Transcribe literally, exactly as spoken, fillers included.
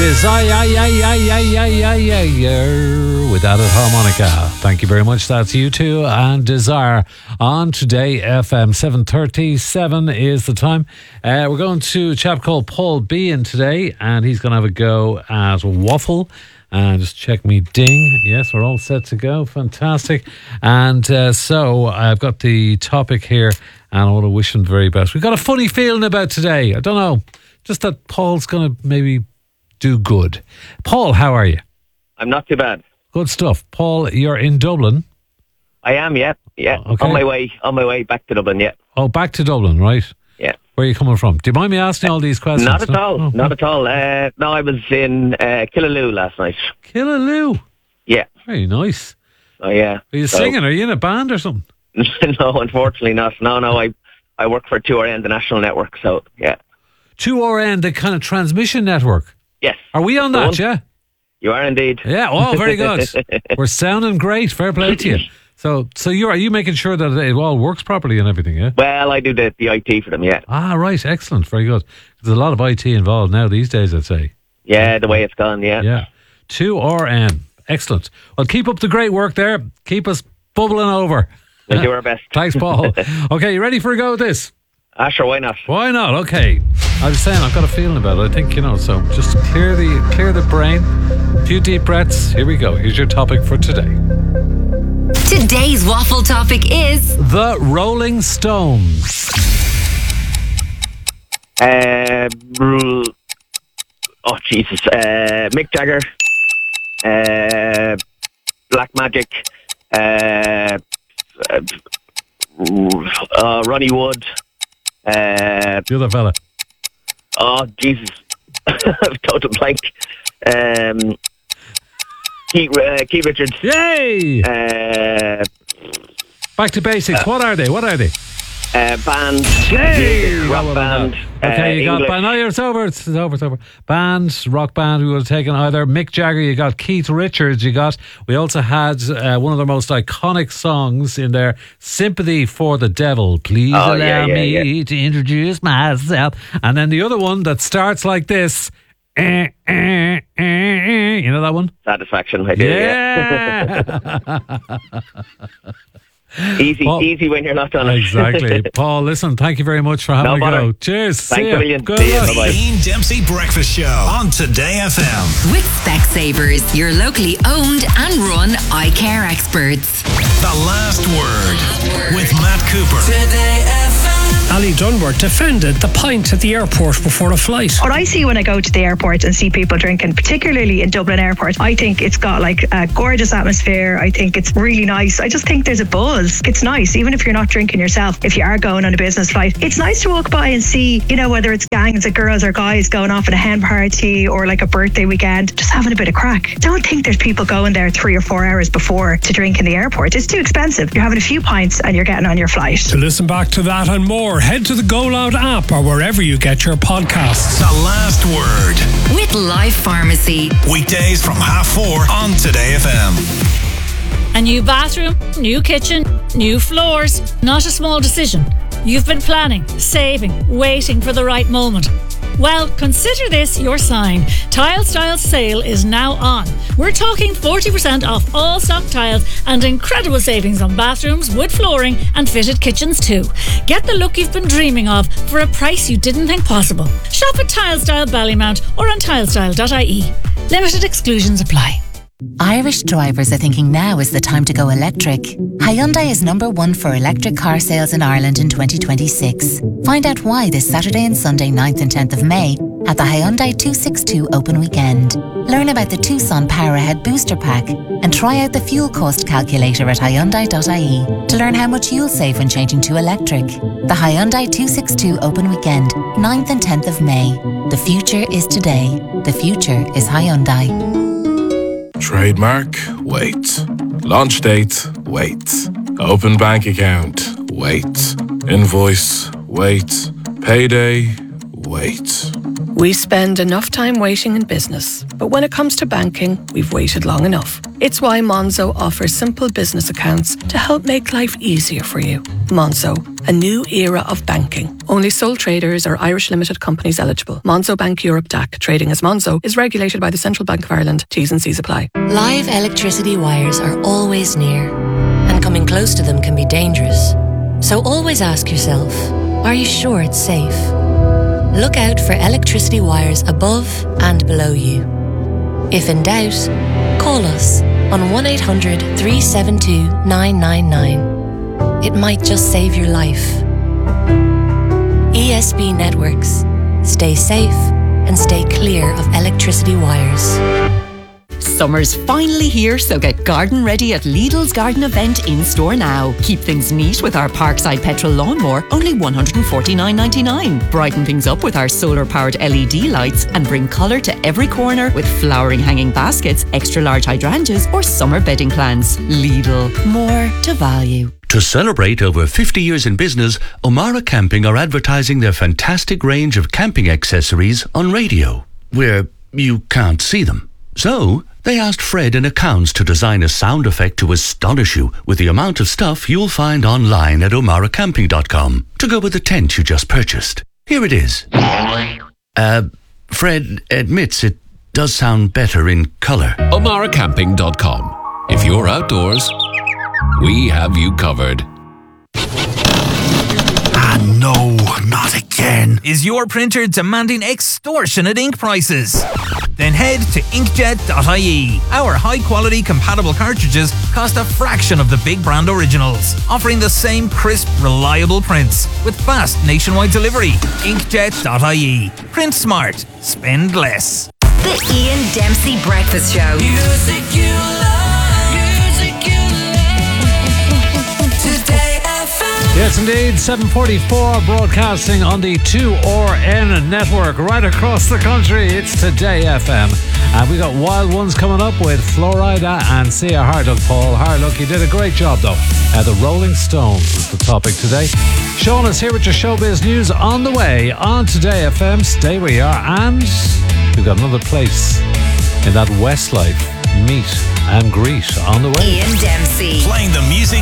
Desire with added harmonica. Thank you very much. That's U two and Desire on Today F M. seven thirty-seven is the time. Uh, we're going to a chap called Paul Bean today, and he's going to have a go at waffle. And just check me ding. Yes, we're all set to go. Fantastic. And uh, so I've got the topic here, and I want to wish him the very best. We've got a funny feeling about today. I don't know. Just that Paul's going to maybe do good. Paul, how are you? I'm not too bad. Good stuff. Paul, you're in Dublin. I am, yeah. Yeah. Okay. On my way on my way back to Dublin, yeah. Oh, back to Dublin, right? Yeah. Where are you coming from? Do you mind me asking all these questions? Not at all. Oh, not at all. Uh, no, I was in uh, Killaloo last night. Killaloo? Yeah. Very nice. Oh, yeah. Are you so, singing? Are you in a band or something? No, unfortunately not. No, no, I I work for two R N, the national network, so, yeah. two R N, the kind of transmission network? Yes. Are we on that, yeah? You are indeed. Yeah, oh, very good. We're sounding great. Fair play to you. So, so you're, are you making sure that it all works properly and everything, yeah? Well, I do the, the I T for them, yeah. Ah, right. Excellent. Very good. There's a lot of I T involved now these days, I'd say. Yeah, the way it's gone, yeah. Yeah. two R N. Excellent. Well, keep up the great work there. Keep us bubbling over. We'll do our best. Thanks, Paul. Okay, you ready for a go at this? Ah, sure, why not? Why not? Okay. I was saying, I've got a feeling about it. I think, you know, so just clear the clear the brain. A few deep breaths. Here we go. Here's your topic for today. Today's waffle topic is the Rolling Stones. Uh, oh, Jesus. Uh, Mick Jagger. Uh, Black Magic. Uh, uh, Ronnie Wood. Uh, the other fella. Oh, Jesus. Total blank. Um, Keith, uh, Keith Richards. Yay! Uh, Back to basics. Uh, what are they? What are they? Uh, band. Yay! Rock well, band. Okay, uh, you got English. band. No, it's over. It's over. It's over. Bands, rock band. We would have taken either Mick Jagger. You got Keith Richards. You got. We also had uh, one of the most iconic songs in there, "Sympathy for the Devil." Please oh, allow yeah, yeah, me yeah. to introduce myself. And then the other one that starts like this. Eh, eh, eh, eh. You know that one? Satisfaction. I do. Yeah. yeah. Easy, Paul, easy when you're not on it. Exactly. Paul, listen, thank you very much for having no a go. bother. Cheers. Thanks a million. Good See you. luck. Bye-bye. Ian Dempsey Breakfast Show on Today F M. with Specsavers, your locally owned and run eye care experts. The Last Word with Matt Cooper. Today F M. Ali Dunbar defended the pint at the airport before a flight. What I see when I go to the airport and see people drinking, particularly in Dublin Airport, I think it's got like a gorgeous atmosphere. I think it's really nice. I just think there's a buzz. It's nice, even if you're not drinking yourself, if you are going on a business flight. It's nice to walk by and see, you know, whether it's gangs of girls or guys going off at a hen party or like a birthday weekend, just having a bit of crack. Don't think there's people going there three or four hours before to drink in the airport. It's too expensive. You're having a few pints and you're getting on your flight. To listen back to that and more, head to the Go Loud app or wherever you get your podcasts. The Last Word with Life Pharmacy. Weekdays from half four on Today F M. A new bathroom, new kitchen, new floors. Not a small decision. You've been planning, saving, waiting for the right moment. Well, consider this your sign. Tile Style sale is now on. We're talking forty percent off all stock tiles and incredible savings on bathrooms, wood flooring and fitted kitchens too. Get the look you've been dreaming of for a price you didn't think possible. Shop at Tile Style Ballymount or on tilestyle dot I E. Limited exclusions apply. Irish drivers are thinking now is the time to go electric. Hyundai is number one for electric car sales in Ireland in twenty twenty-six. Find out why this Saturday and Sunday ninth and tenth of May at the Hyundai two sixty-two Open Weekend. Learn about the Tucson Power Ahead Booster Pack and try out the fuel cost calculator at hyundai dot I E to learn how much you'll save when changing to electric. The Hyundai two sixty-two Open Weekend, ninth and tenth of May. The future is today. The future is Hyundai. Trademark, wait. Launch date, wait. Open bank account, wait. Invoice, wait. Payday, wait. We spend enough time waiting in business, but when it comes to banking, we've waited long enough. It's why Monzo offers simple business accounts to help make life easier for you. Monzo, a new era of banking. Only sole traders or Irish limited companies eligible. Monzo Bank Europe D A C, trading as Monzo, is regulated by the Central Bank of Ireland. T's and C's apply. Live electricity wires are always near, and coming close to them can be dangerous. So always ask yourself, are you sure it's safe? Look out for electricity wires above and below you. If in doubt, call us on one eight hundred, three seven two, nine nine nine. It might just save your life. E S B Networks. Stay safe and stay clear of electricity wires. Summer's finally here, so get garden ready at Lidl's garden event in store now. Keep things neat with our Parkside petrol lawnmower, only one hundred forty-nine ninety-nine. Brighten things up with our solar-powered L E D lights and bring colour to every corner with flowering hanging baskets, extra large hydrangeas or summer bedding plants. Lidl, more to value. To celebrate over fifty years in business, O'Mara Camping are advertising their fantastic range of camping accessories on radio, where you can't see them. So, they asked Fred in accounts to design a sound effect to astonish you with the amount of stuff you'll find online at omara camping dot com to go with the tent you just purchased. Here it is. Uh, Fred admits it does sound better in colour. omara camping dot com. If you're outdoors, we have you covered. Ah, no, not again. Is your printer demanding extortionate ink prices? Then head to inkjet dot I E. Our high-quality compatible cartridges cost a fraction of the big brand originals, offering the same crisp, reliable prints with fast nationwide delivery. inkjet dot I E. Print smart. Spend less. The Ian Dempsey Breakfast Show. Music you love. Music you love. Today F M. Yes, indeed. seven forty-four broadcasting on the two R N network right across the country. It's Today F M. And we got Wild Ones coming up with Florida and Sia Harlock. Paul Harlock, you did a great job though. Uh, the Rolling Stones is the topic today. Sean is here with your showbiz news on the way on Today F M. Stay where you are. And we've got another place in that Westlife meet and greet on the way. Ian Dempsey. Playing the music